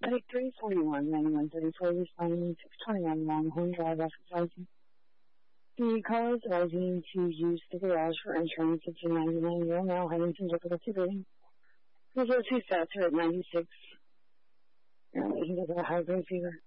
Medic 341, 9134, responding 621 Longhorn Drive, advertising. The call is advising to use the garage for insurance at 299. You are now having some difficulty breathing. Result 2 stats are at 96. You're making a high grade fever.